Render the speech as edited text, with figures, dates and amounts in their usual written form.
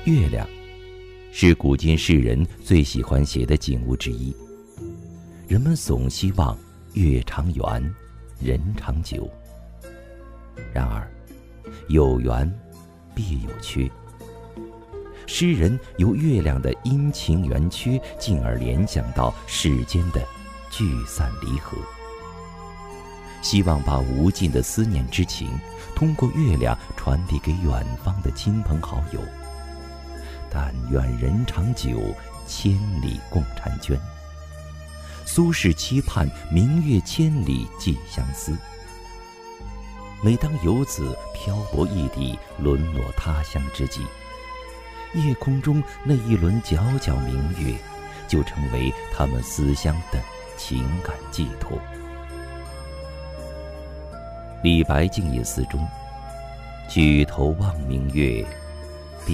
月亮是古今世人最喜欢写的景物之一，人们总希望月长圆，人长久。然而，有圆必有缺。诗人由月亮的阴晴圆缺，进而联想到世间的聚散离合，希望把无尽的思念之情通过月亮传递给远方的亲朋好友。但愿人长久，千里共婵娟。苏轼期盼明月千里寄相思。每当游子漂泊异地，沦落他乡之际，夜空中那一轮皎皎明月，就成为他们思乡的情感寄托。李白静夜思中，举头望明月，